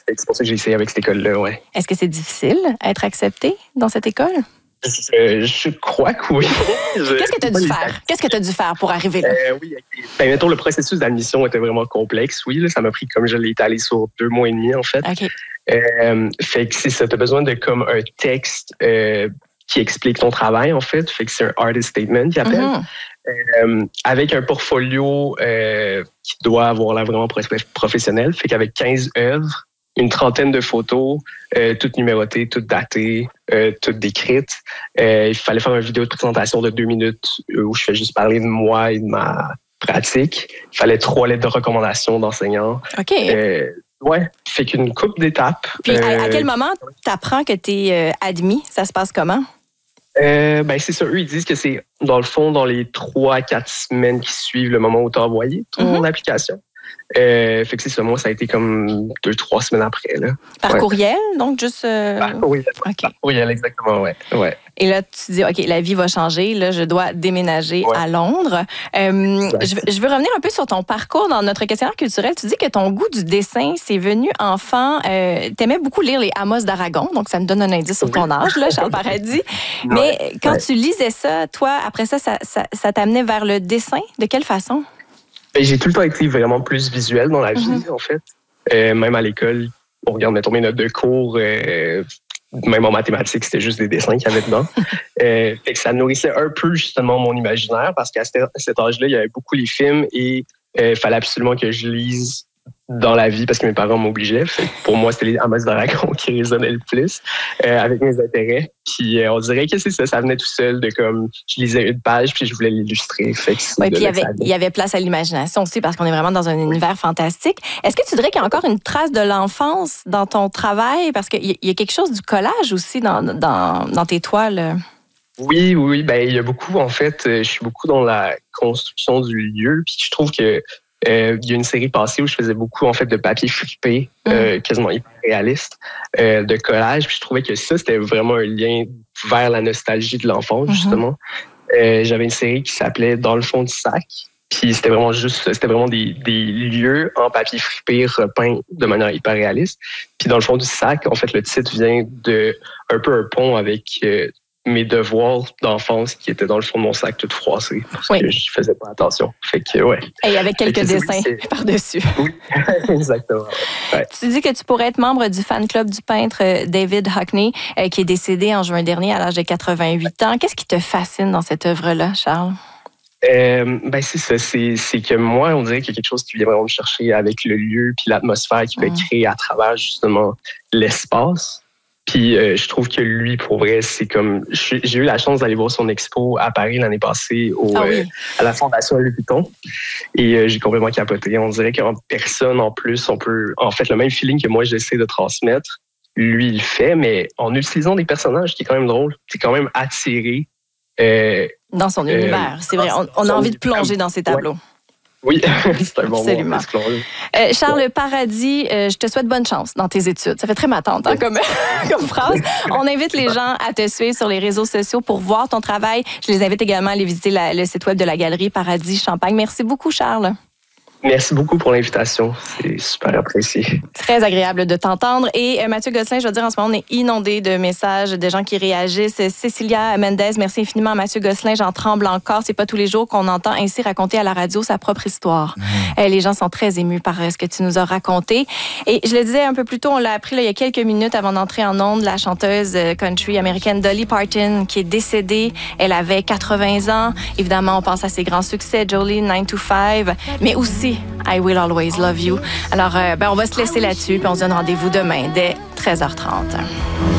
C'est pour ça que j'ai essayé avec cette école-là, ouais. Est-ce que c'est difficile être accepté dans cette école? Je crois que oui. Qu'est-ce que tu as dû faire? Qu'est-ce que tu as dû faire pour arriver là? Oui, mettons, le processus d'admission était vraiment complexe. Oui, là, ça m'a pris, comme je l'ai étalé sur 2 mois et demi, en fait. OK. Fait que c'est ça, tu as besoin de comme un texte qui explique ton travail, en fait. Fait que c'est un artist statement qu'ils appellent. Avec un portfolio qui doit avoir l'air vraiment professionnel. Fait qu'avec 15 œuvres, une trentaine de photos, toutes numérotées, toutes datées, toutes décrites. Il fallait faire une vidéo de présentation de 2 minutes où je fais juste parler de moi et de ma pratique. Il fallait 3 lettres de recommandation d'enseignants. OK. Ouais, fait qu'une couple d'étapes. Puis à quel moment tu apprends que tu es admis? Ça se passe comment? C'est ça. Eux, ils disent que c'est, dans le fond, dans les 3 à 4 semaines qui suivent le moment où tu as envoyé ton application. Fait que c'est ça. Moi, ça a été comme 2-3 semaines après. Là. Par courriel, donc juste... Par courriel. Okay. Par courriel, exactement, ouais. Et là, tu dis, OK, la vie va changer. Là, je dois déménager à Londres. Je veux revenir un peu sur ton parcours dans notre questionnaire culturel. Tu dis que ton goût du dessin, c'est venu enfant. T'aimais beaucoup lire les Amos d'Aragon. Donc, ça me donne un indice sur ton âge, là, Charles Paradis. Mais quand tu lisais ça, toi, après ça t'amenait vers le dessin. De quelle façon? J'ai tout le temps été vraiment plus visuel dans la vie, en fait. Même à l'école, on regarde, mettons, mes notes de cours, même en mathématiques, c'était juste des dessins qu'il y avait dedans. Fait que ça nourrissait un peu, justement, mon imaginaire, parce qu'à cet âge-là, il y avait beaucoup les films et il fallait absolument que je lise dans la vie parce que mes parents m'obligeaient. Pour moi, c'était les Amos d'Aragon qui résonnaient le plus avec mes intérêts. Puis on dirait que c'est ça, ça venait tout seul de comme je lisais une page puis je voulais l'illustrer. Oui, puis il y avait place à l'imagination aussi parce qu'on est vraiment dans un univers fantastique. Est-ce que tu dirais qu'il y a encore une trace de l'enfance dans ton travail? Parce qu'il y a quelque chose du collage aussi dans tes toiles. Oui, il y a beaucoup, en fait, je suis beaucoup dans la construction du lieu puis je trouve que il y a une série passée où je faisais beaucoup en fait de papier fripé, quasiment hyper réaliste, de collage. Puis je trouvais que ça, c'était vraiment un lien vers la nostalgie de l'enfance, justement. J'avais une série qui s'appelait Dans le fond du sac. Puis c'était vraiment des lieux en papier fripé repeints de manière hyper réaliste. Puis dans le fond du sac, en fait, le titre vient de un peu un pont avec mes devoirs d'enfance qui étaient dans le fond de mon sac tout froissés parce que je faisais pas attention. Fait que, Et avec quelques dessins par-dessus. Oui, exactement. Ouais. Tu dis que tu pourrais être membre du fan club du peintre David Hockney, qui est décédé en juin dernier à l'âge de 88 ans. Qu'est-ce qui te fascine dans cette œuvre-là, Charles? C'est ça. C'est que moi, on dirait qu'il y a quelque chose qui vient vraiment me chercher avec le lieu puis l'atmosphère qu'il peut créer à travers, justement, l'espace. Puis je trouve que lui, pour vrai, c'est comme... J'ai eu la chance d'aller voir son expo à Paris l'année passée à la Fondation Louis Vuitton. Et j'ai complètement capoté. On dirait qu'en personne, en plus, on peut... En fait, le même feeling que moi, j'essaie de transmettre, lui, il le fait, mais en utilisant des personnages qui est quand même drôle. C'est quand même attiré. Dans son univers, c'est vrai. On a envie de plonger dans ses tableaux. Ouais. Oui, c'est un bon mot. Charles Paradis, je te souhaite bonne chance dans tes études. Ça fait très ma tante comme phrase. On invite les gens à te suivre sur les réseaux sociaux pour voir ton travail. Je les invite également à aller visiter le site web de la Galerie Paradis Champagne. Merci beaucoup, Charles. Merci beaucoup pour l'invitation. C'est super apprécié. Très agréable de t'entendre. Et Mathieu Gosselin, je veux dire, en ce moment, on est inondé de messages de gens qui réagissent. Cécilia Mendez, merci infiniment à Mathieu Gosselin. J'en tremble encore. C'est pas tous les jours qu'on entend ainsi raconter à la radio sa propre histoire. Les gens sont très émus par ce que tu nous as raconté. Et je le disais un peu plus tôt, on l'a appris là, il y a quelques minutes avant d'entrer en ondes, la chanteuse country américaine Dolly Parton qui est décédée. Elle avait 80 ans. Évidemment, on pense à ses grands succès, Jolene, 9 to 5, mais aussi I Will Always Love You. Alors, on va se laisser là-dessus, puis on se donne rendez-vous demain dès 13h30.